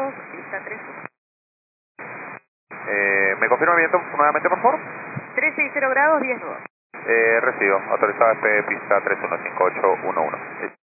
grados, pista 31. ¿Me confirma el viento nuevamente, por favor? 360 grados, 10 nudos. Recibo. Autorizado SP pista 315811.